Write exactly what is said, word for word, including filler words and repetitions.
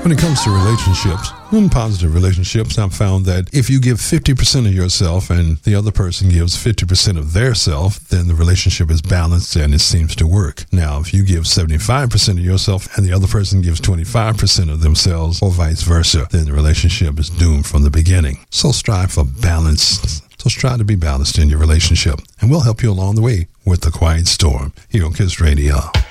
When it comes to relationships, in positive relationships, I've found that if you give fifty percent of yourself and the other person gives fifty percent of their self, then the relationship is balanced and it seems to work. Now, if you give seventy-five percent of yourself and the other person gives twenty-five percent of themselves or vice versa, then the relationship is doomed from the beginning. So strive for balance. So strive to be balanced in your relationship, and we'll help you along the way with The Quiet Storm here on Kiss Radio.